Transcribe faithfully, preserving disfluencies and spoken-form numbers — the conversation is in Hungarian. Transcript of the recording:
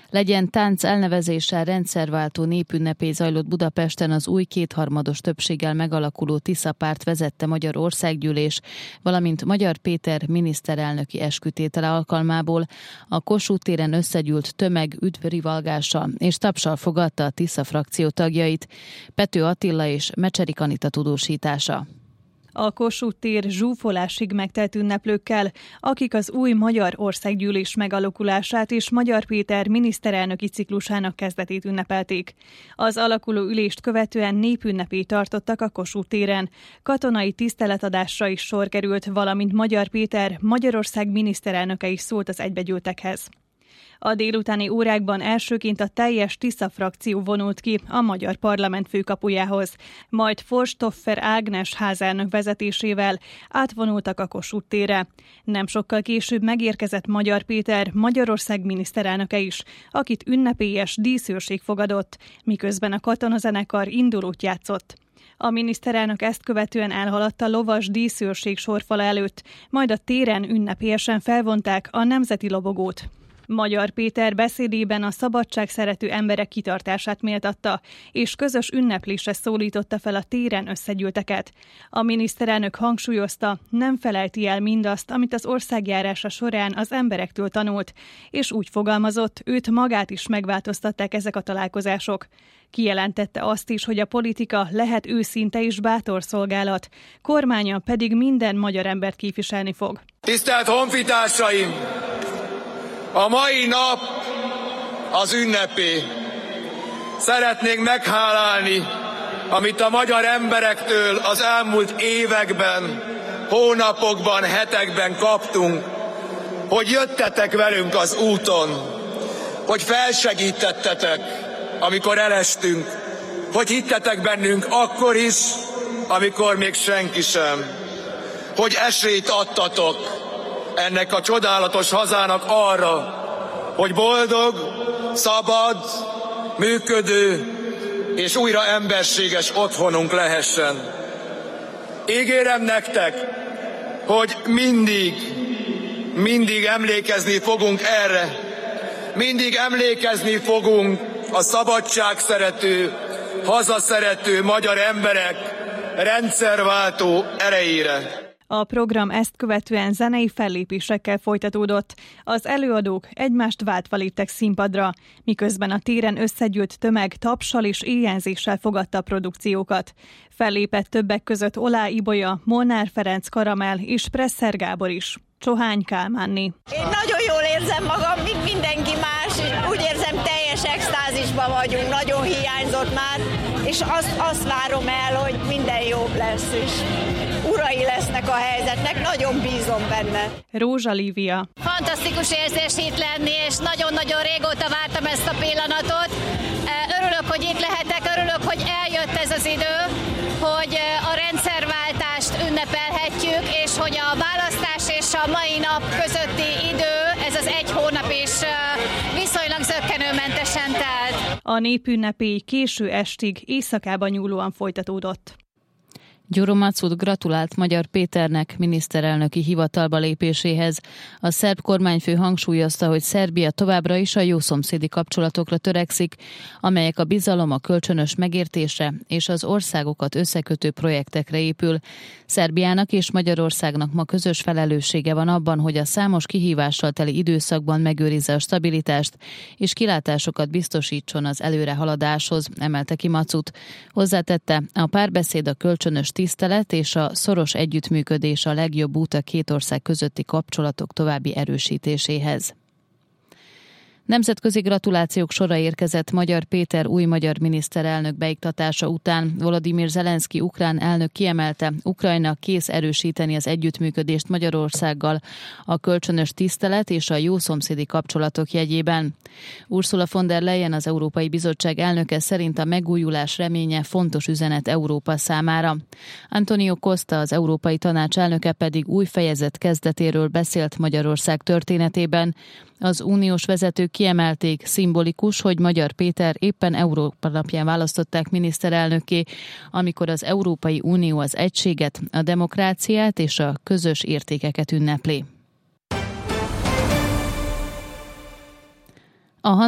Legyen tánc elnevezéssel rendszerváltó népünnepé zajlott Budapesten az új kétharmados többséggel megalakuló Tisza párt vezette Magyar Országgyűlés, valamint Magyar Péter miniszterelnöki eskütétele alkalmából. A Kossuth téren összegyűlt tömeg üdvrivalgással és tapssal fogadta a Tisza frakció tagjait. Pető Attila és Mecserik Anita tudósítása. A Kossuth tér zsúfolásig megtelt ünneplőkkel, akik az új Magyar Országgyűlés megalakulását és Magyar Péter miniszterelnöki ciklusának kezdetét ünnepelték. Az alakuló ülést követően népünnepét tartottak a Kossuth téren. Katonai tiszteletadásra is sor került, valamint Magyar Péter, Magyarország miniszterelnöke is szólt az egybegyűltekhez. A délutáni órákban elsőként a teljes Tisza frakció vonult ki a Magyar Parlament főkapujához, majd Forstoffer Ágnes házelnök vezetésével átvonultak a Kossuth térre. Nem sokkal később megérkezett Magyar Péter, Magyarország miniszterelnöke is, akit ünnepélyes díszőrség fogadott, miközben a katonazenekar indulót játszott. A miniszterelnök ezt követően elhaladt a lovas díszőrség sorfala előtt, majd a téren ünnepélyesen felvonták a nemzeti lobogót. Magyar Péter beszédében a szabadságszerető emberek kitartását méltatta, és közös ünneplésre szólította fel a téren összegyűlteket. A miniszterelnök hangsúlyozta, nem felejti el mindazt, amit az országjárása során az emberektől tanult, és úgy fogalmazott, őt magát is megváltoztatták ezek a találkozások. Kijelentette azt is, hogy a politika lehet őszinte és bátor szolgálat, kormánya pedig minden magyar embert képviselni fog. Tisztelt honfitársaim! A mai nap az ünnepé. Szeretnénk meghálálni, amit a magyar emberektől az elmúlt években, hónapokban, hetekben kaptunk, hogy jöttetek velünk az úton, hogy felsegítettetek, amikor elestünk, hogy hittetek bennünk akkor is, amikor még senki sem, hogy esélyt adtatok ennek a csodálatos hazának arra, hogy boldog, szabad, működő és újra emberséges otthonunk lehessen. Ígérem nektek, hogy mindig, mindig emlékezni fogunk erre, mindig emlékezni fogunk a szabadságszerető, hazaszerető magyar emberek rendszerváltó erejére. A program ezt követően zenei fellépésekkel folytatódott. Az előadók egymást váltva léptek színpadra, miközben a téren összegyűlt tömeg tapssal és éjjelzéssel fogadta a produkciókat. Fellépett többek között Olá Ibolya, Molnár Ferenc Karamell és Presser Gábor is. Csohány Kálmánné. Én nagyon jól érzem magam, mint mindenki más, és úgy érzem, teljes extázisban vagyunk, nagyon hiányzott már, és azt, azt várom el, hogy minden jobb lesz, és urai lesznek a helyzetnek, nagyon bízom benne. Rózsa Lívia. Fantasztikus érzés itt lenni, és nagyon-nagyon régóta vártam ezt a pillanatot. Örülök, hogy itt lehetek, örülök, hogy eljött ez az idő, hogy a rendszerváltást ünnepelhetjük, és hogy a választás és a mai nap közötti idő, ez az egy hónap is viszonylag zökkenőmentesen telt. A népünnepély késő estig éjszakában nyúlóan folytatódott. Gyuro Macud gratulált Magyar Péternek miniszterelnöki hivatalba lépéséhez. A szerb kormányfő hangsúlyozta, hogy Szerbia továbbra is a jószomszédi kapcsolatokra törekszik, amelyek a bizalom, a kölcsönös megértésre és az országokat összekötő projektekre épül. Szerbiának és Magyarországnak ma közös felelőssége van abban, hogy a számos kihívással teli időszakban megőrizze a stabilitást és kilátásokat biztosítson az előrehaladáshoz, emelte ki Macud. Hozzátette, a párbeszéd, a kölcsönös tisztelet és a szoros együttműködés a legjobb út a két ország közötti kapcsolatok további erősítéséhez. Nemzetközi gratulációk sora érkezett Magyar Péter új magyar miniszterelnök beiktatása után. Volodymyr Zelenszky ukrán elnök kiemelte, Ukrajna kész erősíteni az együttműködést Magyarországgal a kölcsönös tisztelet és a jó szomszédi kapcsolatok jegyében. Ursula von der Leyen, az Európai Bizottság elnöke szerint a megújulás reménye fontos üzenet Európa számára. Antonio Costa, az Európai Tanács elnöke pedig új fejezet kezdetéről beszélt Magyarország történetében. Az uniós vezetők kiemelték, szimbolikus, hogy Magyar Péter éppen Európa napján választották miniszterelnökké, amikor az Európai Unió az egységet, a demokráciát és a közös értékeket ünnepli. A